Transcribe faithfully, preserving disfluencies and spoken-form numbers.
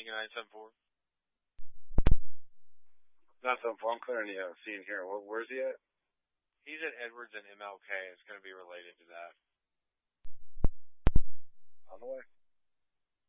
Lincoln nine seven four. Not so far. I'm clearing the uh, scene here. Where, where's he at? He's at Edwards and M L K. It's going to be related to that. On the way.